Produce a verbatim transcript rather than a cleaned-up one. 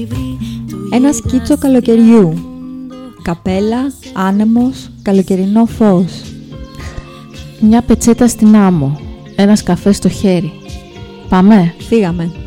Ένα σκίτσο καλοκαιριού. Καπέλα, άνεμος, καλοκαιρινό φως. Μια πετσέτα στην άμμο. Ένας καφές στο χέρι. Πάμε. Φύγαμε.